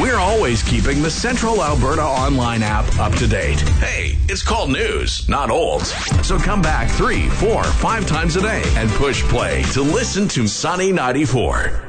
We're always keeping the Central Alberta online app up to date. Hey, it's called news, not old. So come back 3, 4, 5 times a day and push play to listen to Sunny 94.